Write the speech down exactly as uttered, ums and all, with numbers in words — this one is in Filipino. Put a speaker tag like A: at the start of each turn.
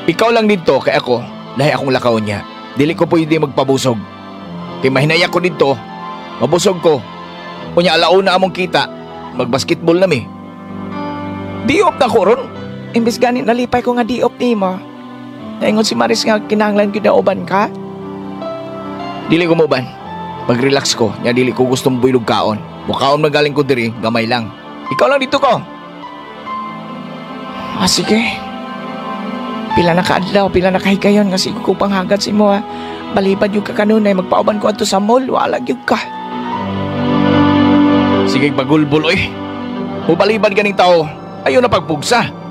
A: Ikaw lang dito kay ako, lahi akong lakaw niya. Dili ko pwede magpabusog. Kay mahinaya ko dito, mabusog ko. Unya alauna among kita, magbasketball nami.
B: Diop na ko ron. Imbes gani nalipay ko nga diop ni mo. Naingon si Maris nga kinahanglan gyud na uban ka.
A: Dili ko mo ban. Pag-relax ko, nya dili ko gustong buylog kaon. Mukaon magaling ko diri, gamay lang. Ikaw lang dito ko.
B: Ah, sige. Pila na kaadlaw, pila na kahigayon nga sige ko panghagad si mo ha. Balipad yung kakanunay, magpauban ko ato sa mall, wala yung ka.
A: Sige pagulbol oy. Mubalibad ganing tao, ayaw na pagpugsa.